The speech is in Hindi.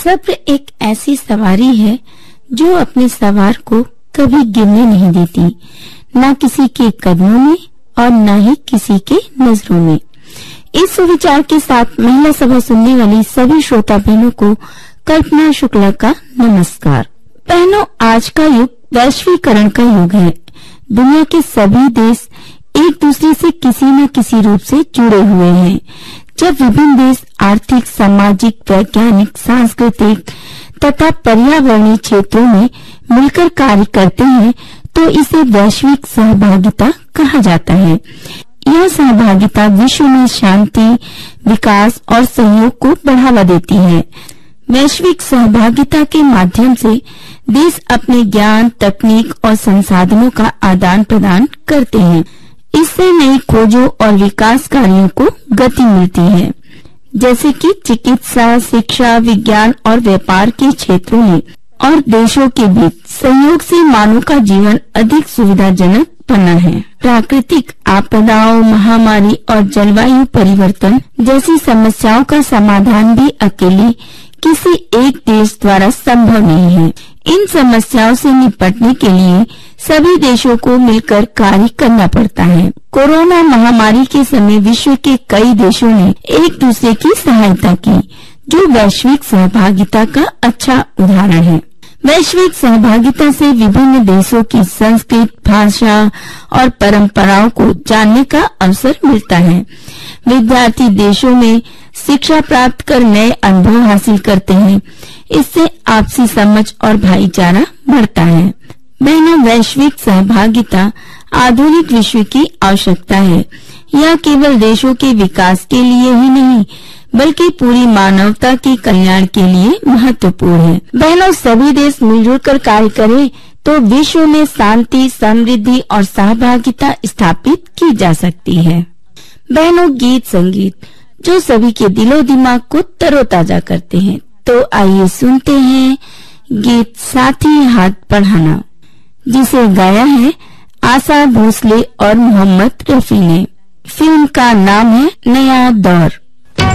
सब्र एक ऐसी सवारी है जो अपने सवार को कभी गिरने नहीं देती, न किसी के कदमों में और न ही किसी के नजरों में। इस सुविचार के साथ महिला सभा सुनने वाली सभी श्रोता बहनों को कल्पना शुक्ला का नमस्कार। बहनों, आज का युग वैश्वीकरण का युग है। दुनिया के सभी देश एक दूसरे से किसी न किसी रूप से जुड़े हुए हैं। जब विभिन्न देश आर्थिक, सामाजिक, वैज्ञानिक, सांस्कृतिक तथा पर्यावरणीय क्षेत्रों में मिलकर कार्य करते हैं तो इसे वैश्विक सहभागिता कहा जाता है। यह सहभागिता विश्व में शांति, विकास और सहयोग को बढ़ावा देती है। वैश्विक सहभागिता के माध्यम से देश अपने ज्ञान, तकनीक और संसाधनों का आदान प्रदान करते हैं। इससे नई खोजों और विकास कार्यों को गति मिलती है, जैसे कि चिकित्सा, शिक्षा, विज्ञान और व्यापार के क्षेत्रों में। और देशों के बीच सहयोग से मानव का जीवन अधिक सुविधाजनक बना है। प्राकृतिक आपदाओं, महामारी और जलवायु परिवर्तन जैसी समस्याओं का समाधान भी अकेले किसी एक देश द्वारा संभव नहीं है। इन समस्याओं से निपटने के लिए सभी देशों को मिलकर कार्य करना पड़ता है। कोरोना महामारी के समय विश्व के कई देशों ने एक दूसरे की सहायता की, जो वैश्विक सहभागिता का अच्छा उदाहरण है। वैश्विक सहभागिता से विभिन्न देशों की संस्कृति, भाषा और परंपराओं को जानने का अवसर मिलता है। विद्यार्थी देशों में शिक्षा प्राप्त कर नए अनुभव हासिल करते हैं। इससे आपसी समझ और भाईचारा बढ़ता है। बहनों, वैश्विक सहभागिता आधुनिक विश्व की आवश्यकता है। यह केवल देशों के विकास के लिए ही नहीं, बल्कि पूरी मानवता के कल्याण के लिए महत्वपूर्ण है। बहनों, सभी देश मिलजुल कर कार्य करें तो विश्व में शांति, समृद्धि और सहभागिता स्थापित की जा सकती है। बहनों, गीत संगीत जो सभी के दिलो दिमाग को तरोताजा करते हैं, तो आइए सुनते हैं गीत साथी हाथ बढ़ाना, जिसे गाया है आशा भोसले और मोहम्मद रफी ने। फिल्म का नाम है नया दौर।